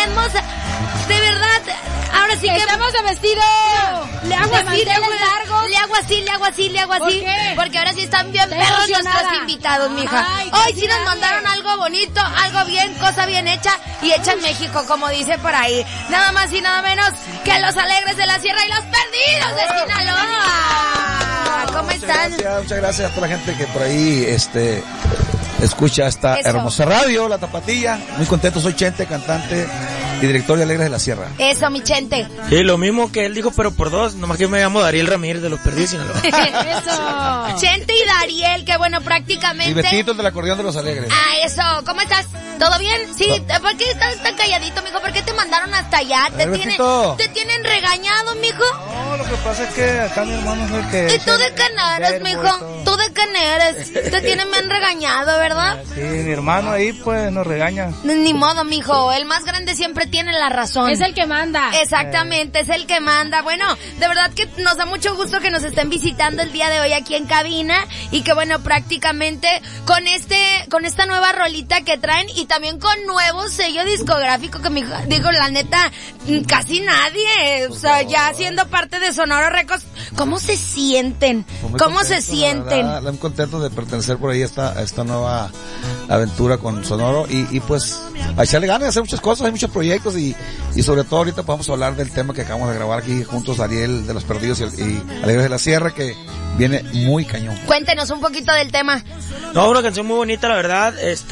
estamos, de verdad, ahora sí que... ¡Estamos de vestido! Le hago así, le hago así, porque ahora sí están bien perros nuestros invitados, mija. Ay, hoy sí nos mandaron algo bonito, algo bien, cosa bien hecha y hecha en México, como dice por ahí. Nada más y nada menos que los Alegres de la Sierra y los Perdidos de Sinaloa. ¿Cómo están? Muchas gracias a toda la gente que por ahí, escucha esta hermosa radio, La Tapatilla. Muy contento, soy Chente, cantante y director de Alegres de la Sierra. Eso, mi Chente. Sí, lo mismo que él dijo, pero por dos. Nomás que yo me llamo Dariel Ramírez de los Perdidos, Sinaloa. Eso. Chente y Dariel, que bueno, prácticamente... Y Betito, el del acordeón de los Alegres. Ah, eso. ¿Cómo estás? ¿Todo bien? Sí. ¿Por qué estás tan calladito, mijo? ¿Por qué te mandaron hasta allá? ¿Te tienen regañado, mijo? No, lo que pasa es que acá mi hermano es el que... ¿Y tú de qué eres, mijo? ¿Tú de qué eres? Te tienen bien regañado, ¿verdad? Sí, mi hermano ahí pues nos regaña. Ni modo, mijo. El más grande siempre tiene la razón. Es el que manda. Exactamente, es el que manda. Bueno, de verdad que nos da mucho gusto que nos estén visitando el día de hoy aquí en cabina y que bueno, prácticamente con esta nueva rolita que traen y también con nuevo sello discográfico que digo, la neta, casi nadie, o sea, ya siendo parte de Sonoro Records, ¿cómo se sienten? ¿Cómo se sienten? Muy contento de pertenecer por ahí a esta nueva aventura con Sonoro y pues a echarle ganas de hacer muchas cosas, hay muchos proyectos y sobre todo ahorita podemos hablar del tema que acabamos de grabar aquí juntos, Ariel de los Perdidos y Alegres de la Sierra, que viene muy cañón. Cuéntenos un poquito del tema. No, una canción muy bonita, la verdad,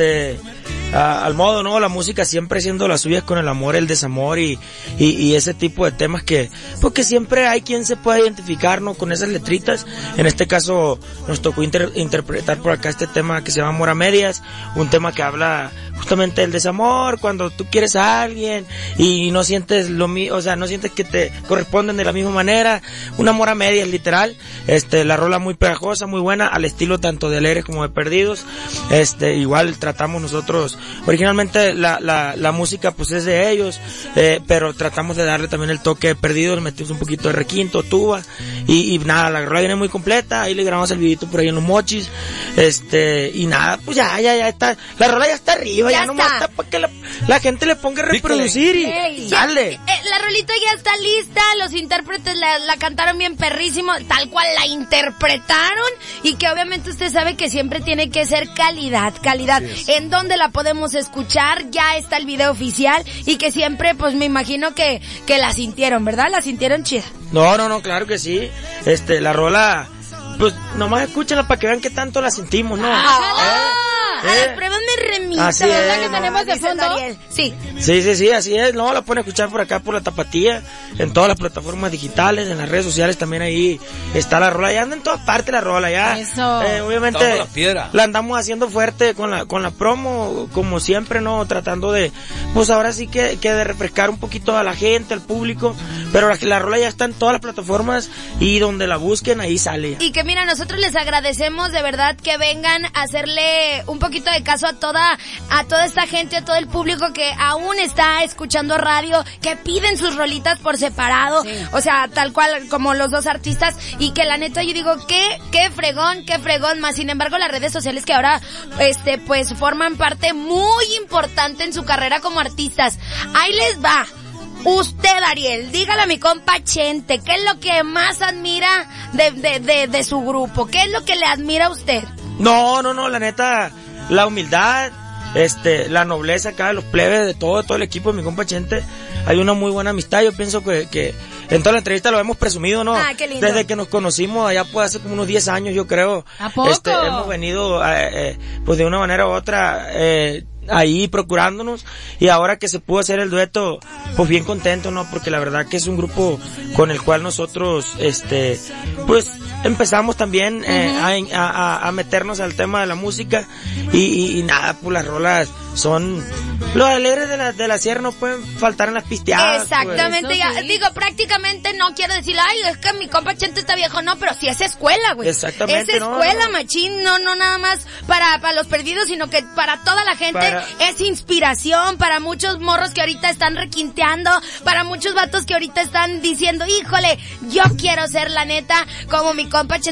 al modo, ¿no? La música siempre siendo las suyas con el amor, el desamor y ese tipo de temas porque siempre hay quien se pueda identificar, ¿no? Con esas letritas. En este caso nos tocó interpretar por acá este tema que se llama Amor a Medias, un tema que habla justamente del desamor, cuando tú quieres a alguien y no sientes lo mismo, o sea, no sientes que te corresponden de la misma manera, un amor a medias, literal. La rola muy pegajosa, muy buena, al estilo tanto de Alegres como de Perdidos. Igual tratamos nosotros, originalmente la música pues es de ellos, pero tratamos de darle también el toque de Perdidos, le metimos un poquito de requinto, tuba, y nada, la rola viene muy completa, ahí le grabamos el videito por ahí en los mochis, y nada, pues ya está, la rola ya está arriba, ya nomás está para que la gente le ponga a reproducir y dale. La rolita ya está lista, los intérpretes la cantaron bien perrísimo, tal cual la interpretaron, y que obviamente usted sabe que siempre tiene que ser calidad. Sí, ¿en dónde la podemos escuchar? Ya está el video oficial, y que siempre, pues me imagino que la sintieron, ¿verdad? La sintieron chida. No, claro que sí. La rola, pues nomás escúchenla para que vean qué tanto la sentimos, ¿no? A ver, pruébame remita, así ¿verdad? Es, Que tenemos de fondo. Sí, así es. No, la pueden escuchar por acá, por La Tapatía, en todas las plataformas digitales, en las redes sociales también ahí está la rola. Ya anda en todas partes la rola, ya. Eso. Obviamente la andamos haciendo fuerte con la promo, como siempre, ¿no? Tratando de, pues ahora sí que de refrescar un poquito a la gente, al público, pero la rola ya está en todas las plataformas y donde la busquen, ahí sale. Y que mira, nosotros les agradecemos de verdad que vengan a hacerle un poquito de caso a toda esta gente, a todo el público que aún está escuchando radio, que piden sus rolitas por separado, o sea, tal cual como los dos artistas, y que la neta yo digo, qué fregón, más sin embargo las redes sociales que ahora, pues forman parte muy importante en su carrera como artistas. Ahí les va. Usted, Ariel, dígale a mi compa Chente, ¿qué es lo que más admira de su grupo? ¿Qué es lo que le admira a usted? No, la neta, la humildad, la nobleza acá de los plebes, de todo el equipo de mi compa Chente. Hay una muy buena amistad, yo pienso que en toda la entrevista lo hemos presumido, ¿no? Ah, qué lindo. Desde que nos conocimos allá pues hace como unos 10 años, yo creo. ¿A poco? Hemos venido, pues de una manera u otra, ahí procurándonos, y ahora que se pudo hacer el dueto, pues bien contento, ¿no? Porque la verdad que es un grupo con el cual nosotros, pues empezamos también a meternos al tema de la música y nada, pues las rolas son los Alegres de la Sierra, no pueden faltar en las pisteadas. Exactamente, pues. ya, digo, prácticamente no quiero decir, ay, es que mi compa Chente está viejo, no, pero sí es escuela, güey. Exactamente. Es escuela, machín, no nada más para los perdidos, sino que para toda la gente es inspiración, para muchos morros que ahorita están requinteando, para muchos vatos que ahorita están diciendo, híjole, yo quiero ser la neta como mi compa Chente.